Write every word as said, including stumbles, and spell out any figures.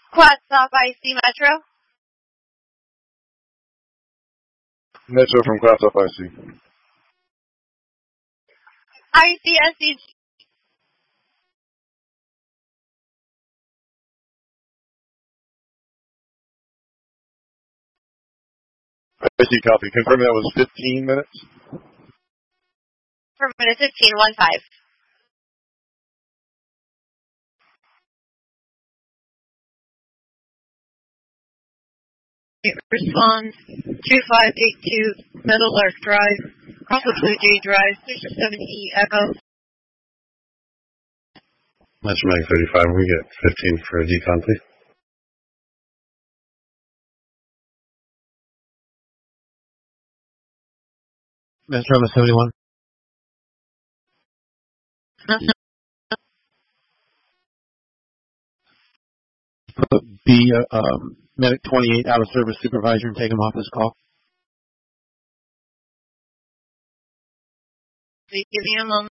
Quatsop I C Metro. Metro from Quatsop I C. I C S C G. I C copy. Confirming that was fifteen minutes. For minute fifteen, one five. Respond two five eight two Meadow Lark Drive, Alpha Blue Jay Drive, six seven E Echo. Metro Mag thirty-five, we get fifteen for a decon, please. Metro seventy-one. Put B, uh, um, Medic twenty-eight out of service supervisor and take him off this call. Give me a moment.